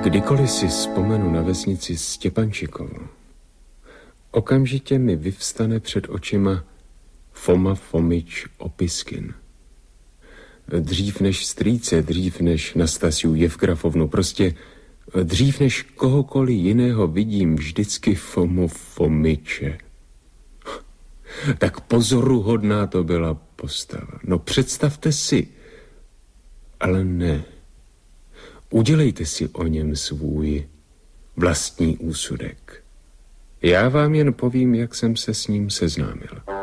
Kdykoliv si vzpomenu na vesnici Stěpančikovu, okamžitě mi vyvstane před očima Foma Fomič Opiskin. Dřív než strýce, dřív než Nastasiu Jevgrafovnu, prostě dřív než kohokoliv jiného vidím vždycky Fomu Fomiče. Tak pozoruhodná to byla postava. No představte si, ale ne. Udělejte si o něm svůj vlastní úsudek. Já vám jen povím, jak jsem se s ním seznámil.